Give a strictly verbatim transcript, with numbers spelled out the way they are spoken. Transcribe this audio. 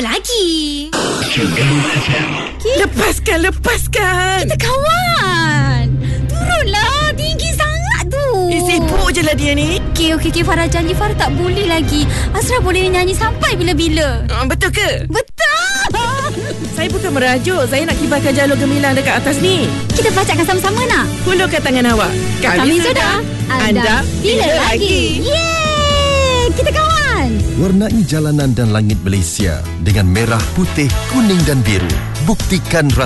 lagi? Lepaskan, lepaskan. Kita kawan. Turunlah, tinggi sangat tu. Eh, sibuk je lah dia ni. Okey, okey, okey. Farah janji Farah tak boleh lagi. Asra boleh nyanyi sampai bila-bila. Uh, betul ke? Betul. Saya bukan merajuk. Saya nak kibarkan jalur gemilang dekat atas ni. Kita bacakan sama-sama nak? Hulurkan tangan awak. Kami, Kami sudah. sudah. Anda bila lagi? Yeay, kita kawan. Warnai jalanan dan langit Malaysia dengan merah, putih, kuning dan biru. Buktikan